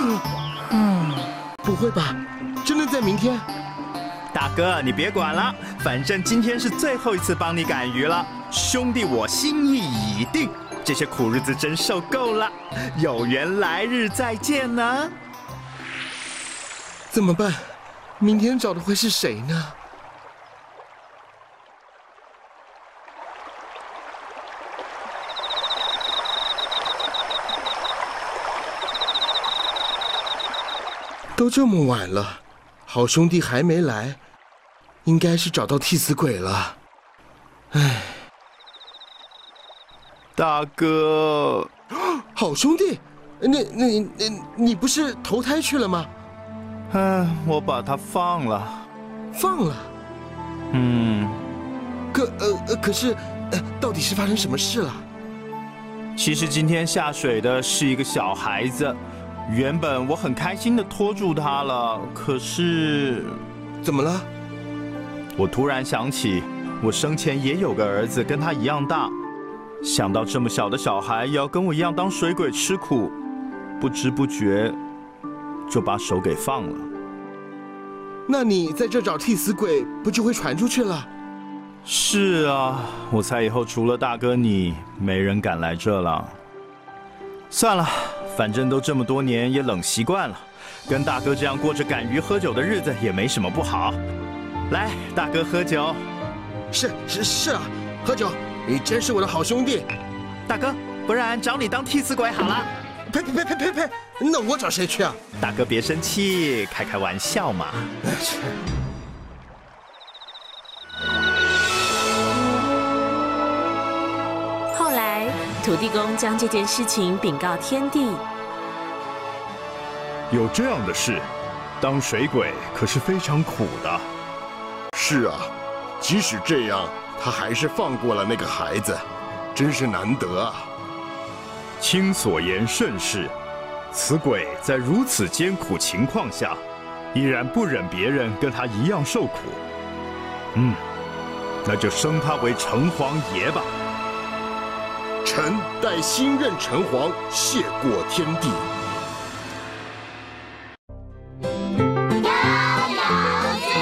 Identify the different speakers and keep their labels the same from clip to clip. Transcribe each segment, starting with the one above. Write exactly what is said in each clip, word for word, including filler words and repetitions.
Speaker 1: 嗯，不会吧？真的在明天？
Speaker 2: 大哥，你别管了，反正今天是最后一次帮你赶鱼了。兄弟，我心意已定，这些苦日子真受够了，有缘来日再见呢。
Speaker 1: 怎么办？明天找的会是谁呢？都这么晚了，好兄弟还没来，应该是找到替死鬼了。唉，
Speaker 2: 大哥，
Speaker 1: 好兄弟，你你你你不是投胎去了吗？
Speaker 2: 嗯，我把它放了。
Speaker 1: 放了？
Speaker 2: 嗯。
Speaker 1: 可呃呃，可是，呃，到底是发生什么事了？
Speaker 2: 其实今天下水的是一个小孩子。原本我很开心地拖住他了，可是，
Speaker 1: 怎么了？
Speaker 2: 我突然想起，我生前也有个儿子，跟他一样大。想到这么小的小孩也要跟我一样当水鬼吃苦，不知不觉就把手给放了。
Speaker 1: 那你在这找替死鬼，不就会传出去了？
Speaker 2: 是啊，我猜以后除了大哥你，没人敢来这了。算了。反正都这么多年，也冷习惯了，跟大哥这样过着赶鱼喝酒的日子也没什么不好。来，大哥喝酒。
Speaker 1: 是是是啊，喝酒，你真是我的好兄弟。
Speaker 2: 大哥，不然找你当替死鬼好了。
Speaker 1: 呸呸呸呸呸呸！那我找谁去啊？
Speaker 2: 大哥别生气，开开玩笑嘛。
Speaker 3: 土地公将这件事情禀告天帝。
Speaker 4: 有这样的事，当水鬼可是非常苦的。
Speaker 5: 是啊，即使这样，他还是放过了那个孩子，真是难得啊。
Speaker 4: 卿所言甚是，此鬼在如此艰苦情况下，依然不忍别人跟他一样受苦。嗯，那就升他为城隍爷吧。
Speaker 5: 臣代新任城隍谢过天地。
Speaker 6: 悠悠自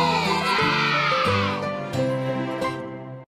Speaker 6: 在。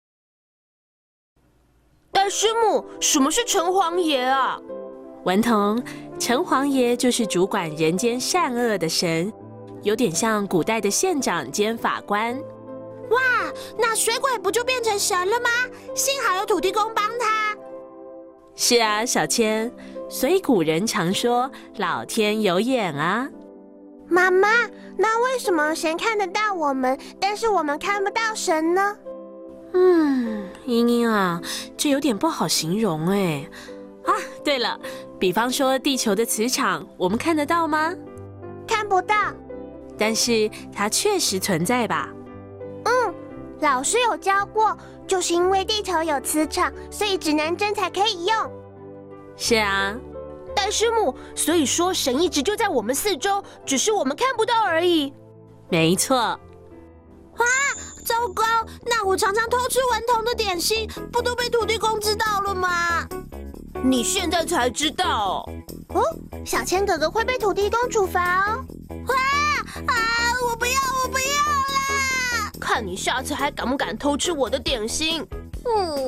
Speaker 7: 戴师母，什么是城隍爷啊？
Speaker 3: 顽童，城隍爷就是主管人间善恶的神，有点像古代的县长兼法官。
Speaker 6: 哇，那水鬼不就变成神了吗？幸好有土地公帮他。
Speaker 3: 是啊，小千，所以古人常说老天有眼啊。
Speaker 6: 妈妈，那为什么神看得到我们，但是我们看不到神呢？
Speaker 3: 嗯，英英啊，这有点不好形容哎。啊，对了，比方说地球的磁场，我们看得到吗？
Speaker 6: 看不到。
Speaker 3: 但是它确实存在吧？
Speaker 6: 嗯，老师有教过。就是因为地球有磁场，所以指南针才可以用。
Speaker 3: 是啊，
Speaker 7: 戴师母，所以说神一直就在我们四周，只是我们看不到而已。
Speaker 3: 没错。
Speaker 6: 哇，糟糕！那我常常偷吃顽童的点心，不都被土地公知道了吗？
Speaker 7: 你现在才知道
Speaker 6: 哦？小千哥哥会被土地公处罚哦。哇啊！我不要，我不要啦！
Speaker 7: 看你下次还敢不敢偷吃我的点心？
Speaker 6: 嗯。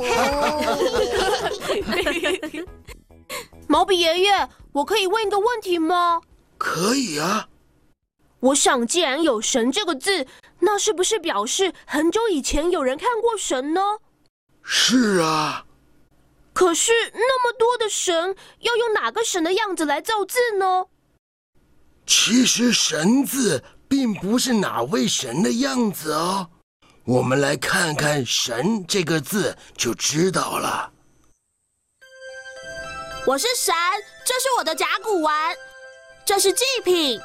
Speaker 7: 毛笔爷爷，我可以问一个问题吗？
Speaker 1: 可以啊。
Speaker 7: 我想，既然有神这个字，那是不是表示很久以前有人看过神呢？
Speaker 1: 是啊。
Speaker 7: 可是那么多的神，要用哪个神的样子来造字呢？
Speaker 1: 其实神字并不是哪位神的样子哦，我们来看看神这个字就知道了。
Speaker 6: 我是神，这是我的甲骨文，这是祭品。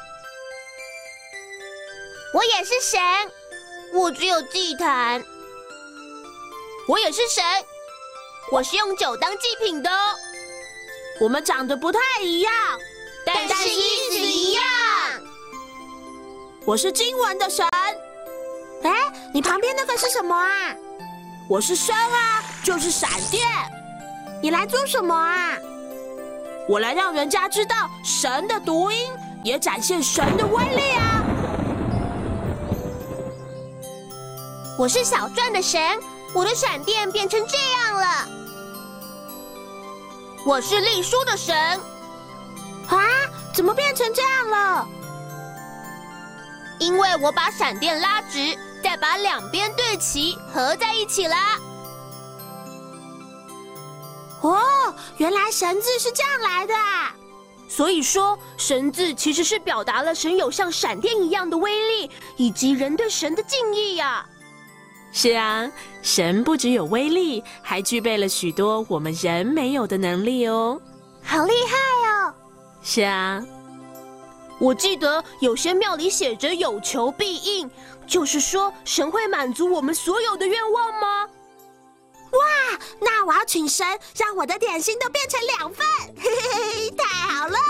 Speaker 6: 我也是神，我只有祭坛。
Speaker 7: 我也是神，我是用酒当祭品的哦。
Speaker 6: 我们长得不太一样，
Speaker 7: 但是意思一样。
Speaker 6: 我是经文的神。哎，你旁边那个是什么啊？我是声啊，就是闪电。你来做什么啊？
Speaker 3: 我来让人家知道神的读音，也展现神的威力啊！
Speaker 6: 我是小篆的神，我的闪电变成这样了。我是隶书的神，
Speaker 3: 啊，怎么变成这样了？
Speaker 6: 因为我把闪电拉直，再把两边对齐，合在一起啦。
Speaker 3: 哦，原来神字是这样来的啊！
Speaker 7: 所以说，神字其实是表达了神有像闪电一样的威力，以及人对神的敬意呀、啊。
Speaker 3: 是啊，神不只有威力，还具备了许多我们人没有的能力哦。
Speaker 6: 好厉害哦！
Speaker 3: 是啊，
Speaker 7: 我记得有些庙里写着有求必应，就是说神会满足我们所有的愿望吗？
Speaker 3: 哇，那我要请神让我的点心都变成两份，嘿嘿，太好了！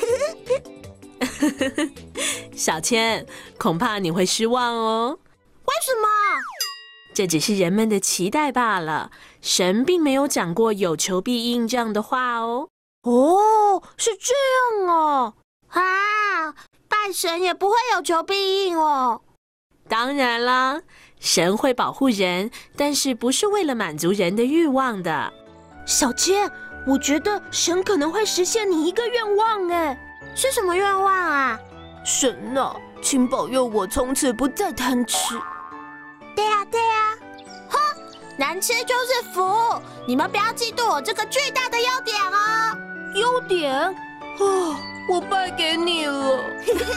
Speaker 3: 小千，恐怕你会失望哦。
Speaker 6: 为什么？
Speaker 3: 这只是人们的期待罢了，神并没有讲过有求必应这样的话哦。
Speaker 7: 哦，是这样哦。
Speaker 6: 啊，拜神也不会有求必应哦。
Speaker 3: 当然啦，神会保护人，但是不是为了满足人的欲望的。
Speaker 7: 小千，我觉得神可能会实现你一个愿望哎。
Speaker 6: 是什么愿望啊？
Speaker 7: 神啊，请保佑我从此不再贪吃。
Speaker 6: 对呀、啊、对呀、啊，哼，难吃就是福，你们不要嫉妒我这个巨大的优点哦。
Speaker 7: 优点？啊，我败给你了。